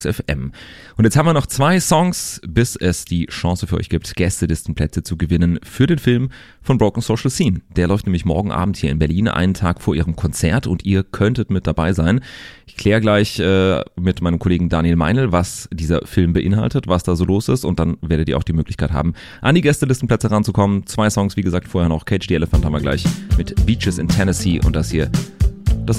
FM. Und jetzt haben wir noch 2 Songs, bis es die Chance für euch gibt, Gästelistenplätze zu gewinnen für den Film von Broken Social Scene. Der läuft nämlich morgen Abend hier in Berlin, einen Tag vor ihrem Konzert, und ihr könntet mit dabei sein. Ich kläre gleich mit meinem Kollegen Daniel Meinl, was dieser Film beinhaltet, was da so los ist, und dann werdet ihr auch die Möglichkeit haben, an die Gästelistenplätze ranzukommen. 2 Songs, wie gesagt, vorher noch Cage the Elephant haben wir gleich mit Beaches in Tennessee und das hier